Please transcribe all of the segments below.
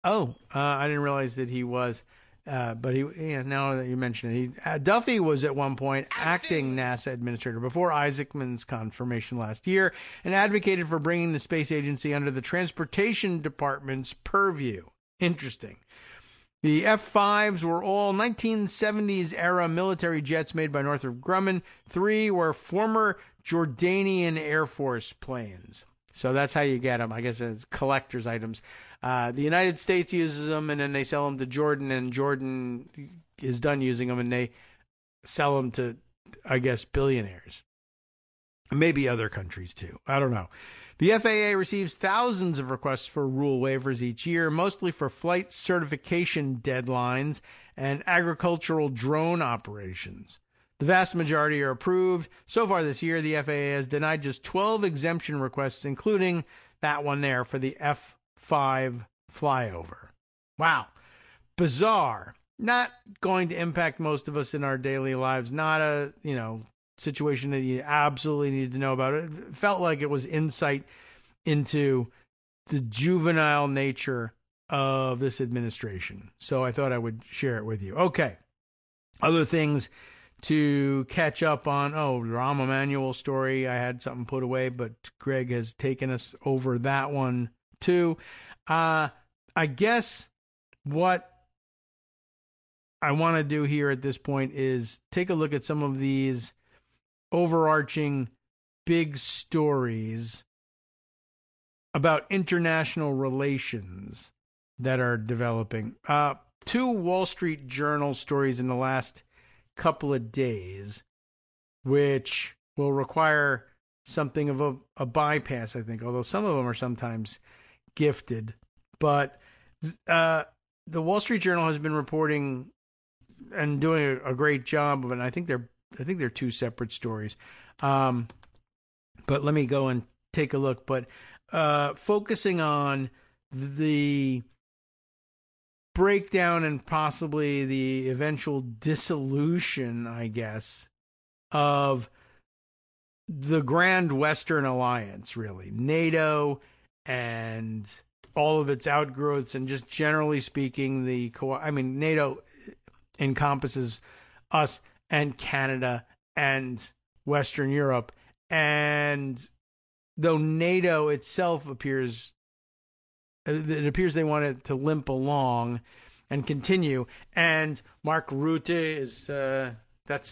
Oh, I didn't realize that he was. But now that you mention it, Duffy was at one point acting NASA administrator before Isaacman's confirmation last year and advocated for bringing the space agency under the Transportation Department's purview. Interesting. The F-5s were all 1970s era military jets made by Northrop Grumman. 3 were former Jordanian Air Force planes. So that's how you get them, I guess, as collector's items. The United States uses them, and then they sell them to Jordan, and Jordan is done using them, and they sell them to, I guess, billionaires. Maybe other countries, too. I don't know. The FAA receives thousands of requests for rule waivers each year, mostly for flight certification deadlines and agricultural drone operations. The vast majority are approved. So far this year, the FAA has denied just 12 exemption requests, including that one there for the F-5 flyover. Wow. Bizarre. Not going to impact most of us in our daily lives. Not a, situation that you absolutely need to know about. It felt like it was insight into the juvenile nature of this administration. So I thought I would share it with you. Okay. Other things to catch up on. Oh, Rahm Emanuel story. I had something put away, but Greg has taken us over that one too. I guess what I want to do here at this point is take a look at some of these overarching big stories about international relations that are developing. 2 Wall Street Journal stories in the last couple of days, which will require something of a bypass, I think, although some of them are sometimes gifted. But the Wall Street Journal has been reporting and doing a great job of it. And I think they're 2 separate stories. But let me go and take a look. But focusing on the breakdown and possibly the eventual dissolution, I guess, of the Grand Western Alliance, really. NATO and all of its outgrowths, and just generally speaking, NATO encompasses us and Canada and Western Europe. And though NATO itself appears they want it to limp along and continue. And Mark Rutte is that's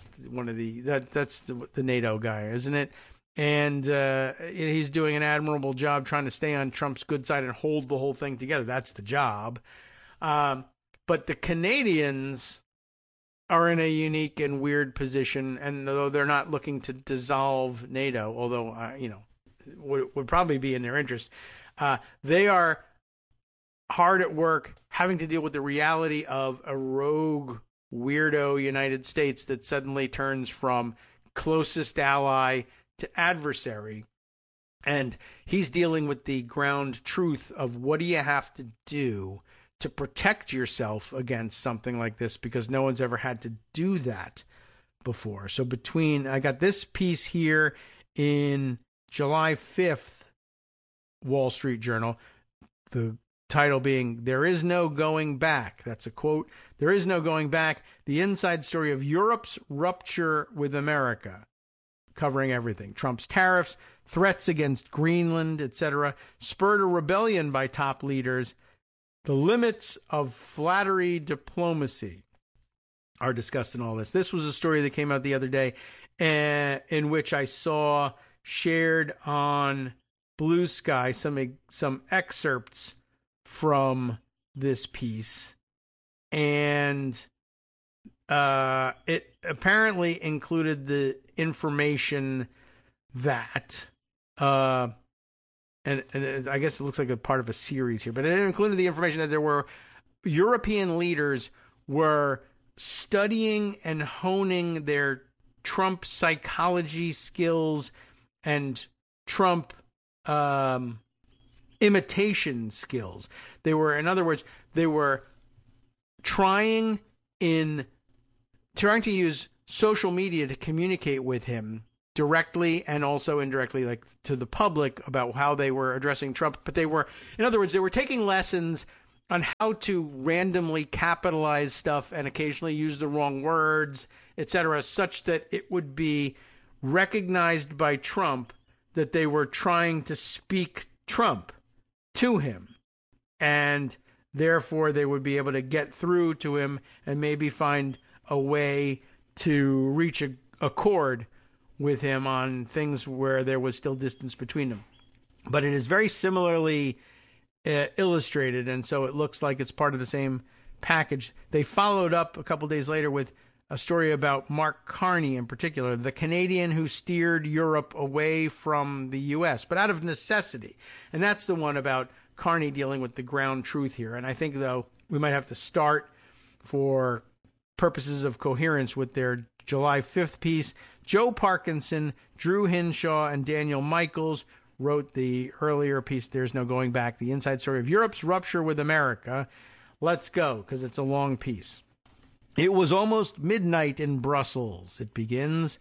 the NATO guy, isn't it? And he's doing an admirable job trying to stay on Trump's good side and hold the whole thing together. That's the job. But the Canadians are in a unique and weird position, and though they're not looking to dissolve NATO, although would probably be in their interest, they are hard at work having to deal with the reality of a rogue, weirdo United States that suddenly turns from closest ally to adversary. And he's dealing with the ground truth of what do you have to do to protect yourself against something like this, because no one's ever had to do that before. So I got this piece here in July 5th, Wall Street Journal, the title being, "There is no going back." That's a quote. "There is no going back. The inside story of Europe's rupture with America." Covering everything. Trump's tariffs, threats against Greenland, etc., spurred a rebellion by top leaders. The limits of flattery diplomacy are discussed in all this. This was a story that came out the other day in which I saw shared on Blue Sky some excerpts from this piece, and it apparently included the information that and I guess it looks like a part of a series here, but it included the information that there were European leaders were studying and honing their Trump psychology skills and Trump imitation skills. In other words, they were trying to use social media to communicate with him directly and also indirectly, like to the public, about how they were addressing Trump. But in other words, they were taking lessons on how to randomly capitalize stuff and occasionally use the wrong words, etc., such that it would be recognized by Trump that they were trying to speak Trump to him. And therefore, they would be able to get through to him and maybe find a way to reach a accord with him on things where there was still distance between them. But it is very similarly illustrated, and so it looks like it's part of the same package. They followed up a couple days later with a story about Mark Carney in particular, the Canadian who steered Europe away from the U.S., but out of necessity. And that's the one about Carney dealing with the ground truth here. And I think, though, we might have to start for purposes of coherence with their July 5th piece. Joe Parkinson, Drew Hinshaw, and Daniel Michaels wrote the earlier piece, There's No Going Back, the inside story of Europe's rupture with America. Let's go, because it's a long piece. It was almost midnight in Brussels, it begins,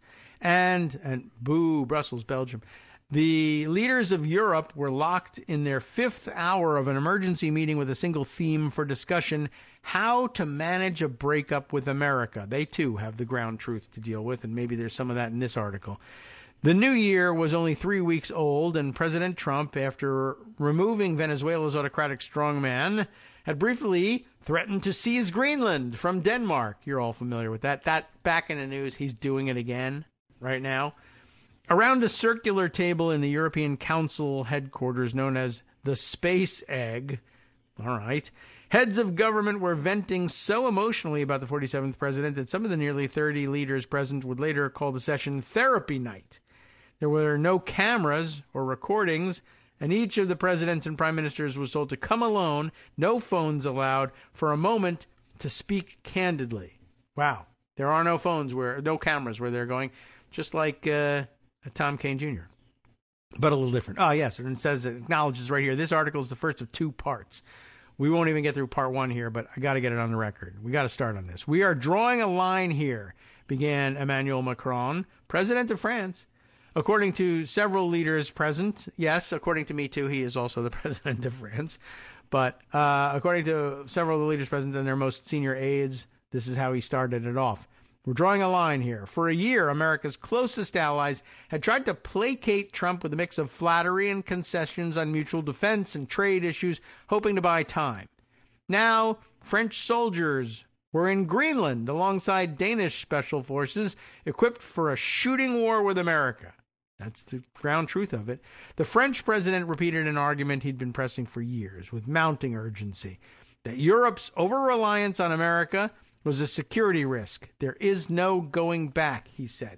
and boo, Brussels, Belgium. The leaders of Europe were locked in their fifth hour of an emergency meeting with a single theme for discussion, how to manage a breakup with America. They, too, have the ground truth to deal with, and maybe there's some of that in this article. The new year was only 3 weeks old, and President Trump, after removing Venezuela's autocratic strongman, had briefly threatened to seize Greenland from Denmark. You're all familiar with that. That back in the news, he's doing it again right now. Around a circular table in the European Council headquarters known as the Space Egg, all right, heads of government were venting so emotionally about the 47th president that some of the nearly 30 leaders present would later call the session Therapy Night. There were no cameras or recordings, and each of the presidents and prime ministers was told to come alone, no phones allowed, for a moment to speak candidly. Wow. There are no phones no cameras where they're going, just like Tom Kane Jr., but a little different. Oh, yes, and it says, it acknowledges right here, this article is the first of 2 parts. We won't even get through part 1 here, but I got to get it on the record. We got to start on this. We are drawing a line here, began Emmanuel Macron, president of France. According to several leaders present, yes, according to me too, he is also the president of France, but according to several of the leaders present and their most senior aides, this is how he started it off. We're drawing a line here. For a year, America's closest allies had tried to placate Trump with a mix of flattery and concessions on mutual defense and trade issues, hoping to buy time. Now, French soldiers were in Greenland alongside Danish special forces equipped for a shooting war with America. That's the ground truth of it. The French president repeated an argument he'd been pressing for years with mounting urgency, that Europe's over-reliance on America was a security risk. There is no going back, he said.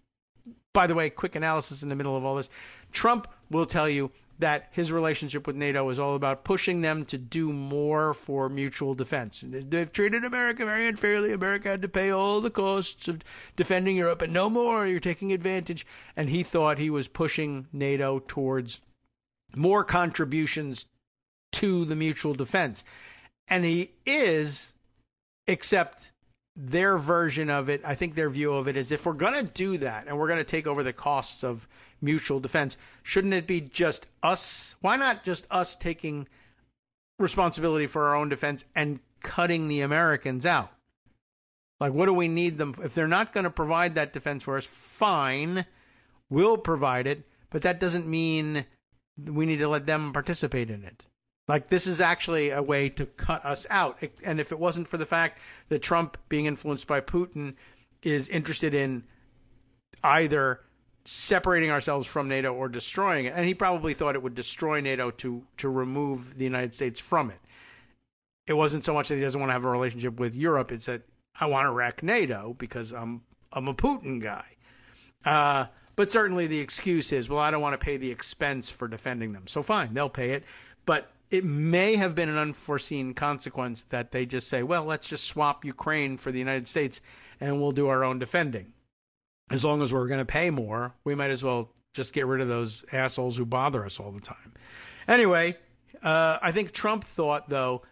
By the way, quick analysis in the middle of all this. Trump will tell you that his relationship with NATO is all about pushing them to do more for mutual defense. They've treated America very unfairly. America had to pay all the costs of defending Europe, and no more. You're taking advantage. And he thought he was pushing NATO towards more contributions to the mutual defense. And he is, except their version of it, I think their view of it is, if we're going to do that and we're going to take over the costs of mutual defense, shouldn't it be just us? Why not just us taking responsibility for our own defense and cutting the Americans out? Like, what do we need them? If they're not going to provide that defense for us, fine, we'll provide it, but that doesn't mean we need to let them participate in it. Like, this is actually a way to cut us out. And if it wasn't for the fact that Trump, being influenced by Putin, is interested in either separating ourselves from NATO or destroying it, and he probably thought it would destroy NATO to remove the United States from it. It wasn't so much that he doesn't want to have a relationship with Europe. It's that I want to wreck NATO because I'm a Putin guy. But certainly the excuse is, well, I don't want to pay the expense for defending them. So fine, they'll pay it. But it may have been an unforeseen consequence that they just say, well, let's just swap Ukraine for the United States and we'll do our own defending. As long as we're going to pay more, we might as well just get rid of those assholes who bother us all the time. Anyway, I think Trump thought, though,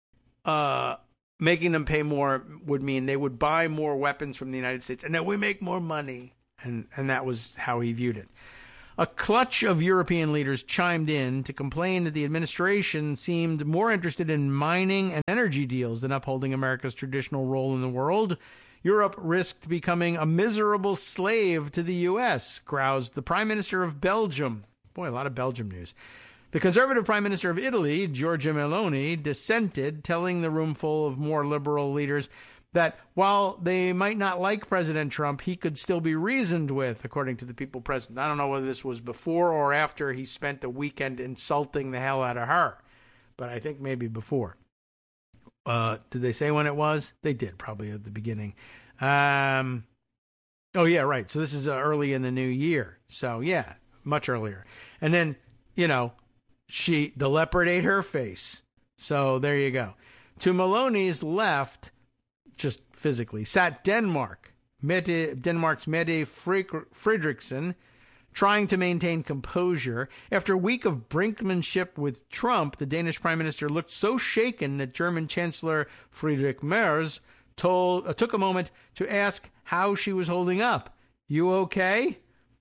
making them pay more would mean they would buy more weapons from the United States and then we make more money. And that was how he viewed it. A clutch of European leaders chimed in to complain that the administration seemed more interested in mining and energy deals than upholding America's traditional role in the world. Europe risked becoming a miserable slave to the U.S., groused the Prime Minister of Belgium. Boy, a lot of Belgium news. The Conservative Prime Minister of Italy, Giorgia Meloni, dissented, telling the roomful of more liberal leaders that while they might not like President Trump, he could still be reasoned with, according to the people present. I don't know whether this was before or after he spent a weekend insulting the hell out of her, but I think maybe before. Did they say when it was? They did, probably at the beginning. Oh, yeah, right. So this is early in the new year. So, yeah, much earlier. And then, the leopard ate her face. So there you go. To Meloni's left, just physically, sat Denmark's Mette Frederiksen, trying to maintain composure. After a week of brinkmanship with Trump, the Danish Prime Minister looked so shaken that German Chancellor Friedrich Merz took a moment to ask how she was holding up. You okay?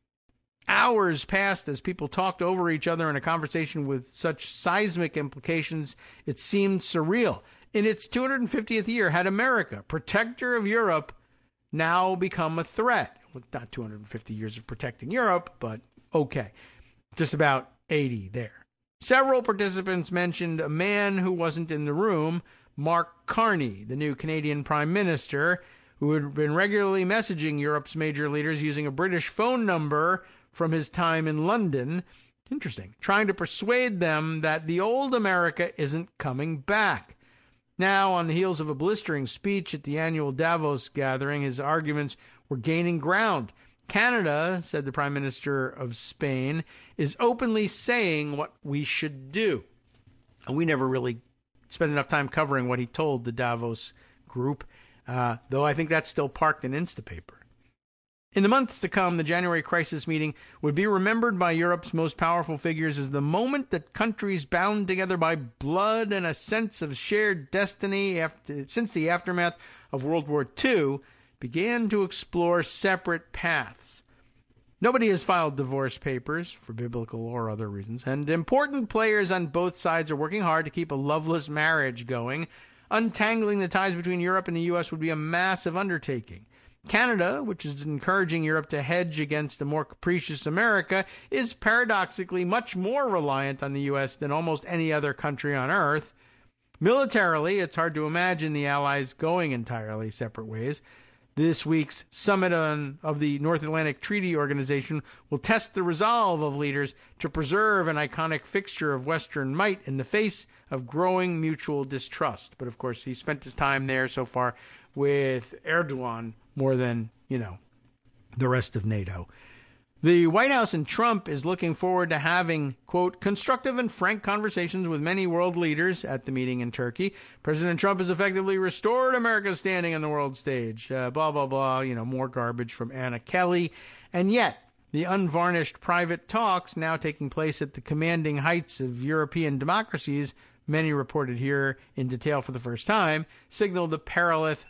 Hours passed as people talked over each other in a conversation with such seismic implications it seemed surreal. In its 250th year, had America, protector of Europe, now become a threat? Well, not 250 years of protecting Europe, but okay. Just about 80 there. Several participants mentioned a man who wasn't in the room, Mark Carney, the new Canadian Prime Minister, who had been regularly messaging Europe's major leaders using a British phone number from his time in London. Interesting. Trying to persuade them that the old America isn't coming back. Now, on the heels of a blistering speech at the annual Davos gathering, his arguments were gaining ground. Canada, said the Prime Minister of Spain, is openly saying what we should do. And we never really spent enough time covering what he told the Davos group, though I think that's still parked in Instapaper. In the months to come, the January crisis meeting would be remembered by Europe's most powerful figures as the moment that countries bound together by blood and a sense of shared destiny since the aftermath of World War II began to explore separate paths. Nobody has filed divorce papers for biblical or other reasons, and important players on both sides are working hard to keep a loveless marriage going. Untangling the ties between Europe and the U.S. would be a massive undertaking. Canada, which is encouraging Europe to hedge against a more capricious America, is paradoxically much more reliant on the U.S. than almost any other country on Earth. Militarily, it's hard to imagine the Allies going entirely separate ways. This week's summit of the North Atlantic Treaty Organization will test the resolve of leaders to preserve an iconic fixture of Western might in the face of growing mutual distrust. But, of course, he spent his time there so far with Erdogan more than, the rest of NATO. The White House and Trump is looking forward to having, quote, constructive and frank conversations with many world leaders at the meeting in Turkey. President Trump has effectively restored America's standing on the world stage. Blah, blah, blah, more garbage from Anna Kelly. And yet, the unvarnished private talks now taking place at the commanding heights of European democracies, many reported here in detail for the first time, signal the perilous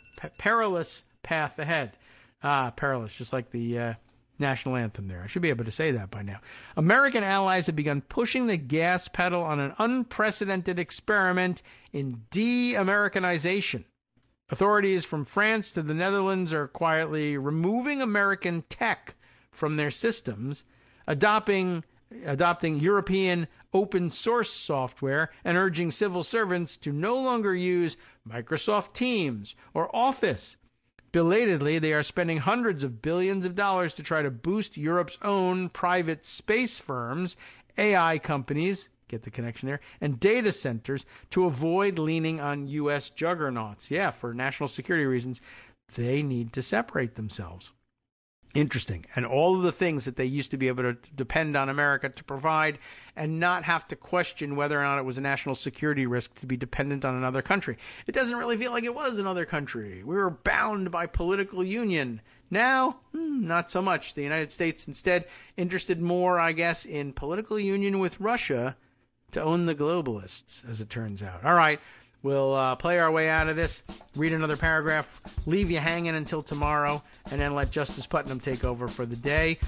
path ahead. Perilous, just like the national anthem there. I should be able to say that by now. American allies have begun pushing the gas pedal on an unprecedented experiment in de-Americanization. Authorities from France to the Netherlands are quietly removing American tech from their systems, adopting European open source software, and urging civil servants to no longer use Microsoft Teams or Office. Belatedly, they are spending hundreds of billions of dollars to try to boost Europe's own private space firms, AI companies, get the connection there, and data centers to avoid leaning on U.S. juggernauts. Yeah, for national security reasons, they need to separate themselves. Interesting. And all of the things that they used to be able to depend on America to provide and not have to question whether or not it was a national security risk to be dependent on another country. It doesn't really feel like it was another country. We were bound by political union. Now, not so much. The United States instead interested more, I guess, in political union with Russia to own the globalists, as it turns out. All right. We'll play our way out of this, read another paragraph, leave you hanging until tomorrow, and then let Justice Putnam take over for the day.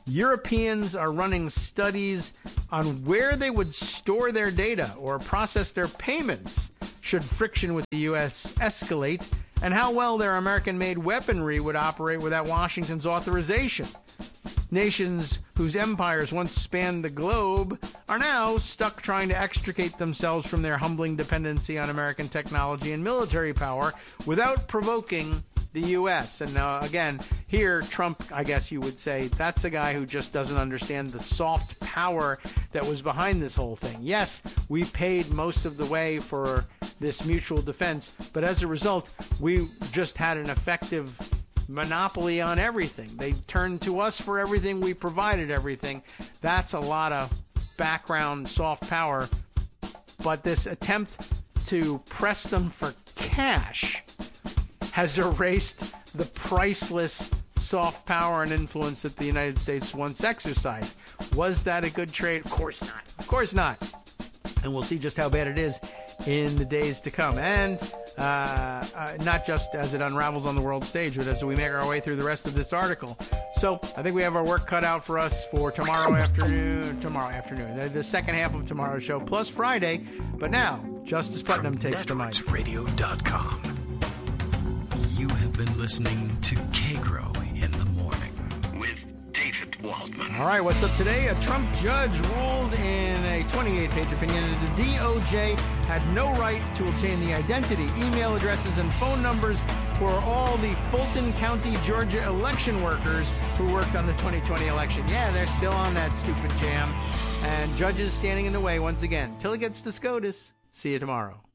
Europeans are running studies on where they would store their data or process their payments should friction with the U.S. escalate, and how well their American-made weaponry would operate without Washington's authorization. Nations whose empires once spanned the globe are now stuck trying to extricate themselves from their humbling dependency on American technology and military power without provoking the U.S. And again, here, Trump, I guess you would say, that's a guy who just doesn't understand the soft power that was behind this whole thing. Yes, we paid most of the way for this mutual defense, but as a result, we just had an effective monopoly on everything. They turned to us for everything. We provided everything. That's a lot of background soft power. But this attempt to press them for cash has erased the priceless soft power and influence that the United States once exercised. Was that a good trade? Of course not. Of course not. And we'll see just how bad it is in the days to come. And not just as it unravels on the world stage, but as we make our way through the rest of this article. So I think we have our work cut out for us for tomorrow afternoon, the second half of tomorrow's show, plus Friday. But now, Justice Putnam takes the mic. NetworksRadio.com. You have been listening to Kagro in the Morning with David Waldman. All right, what's up today? A Trump judge ruled in a 28-page opinion that the DOJ had no right to obtain the identity, email addresses, and phone numbers for all the Fulton County, Georgia election workers who worked on the 2020 election. Yeah, they're still on that stupid jam. And judges standing in the way once again. Till it gets to SCOTUS. See you tomorrow.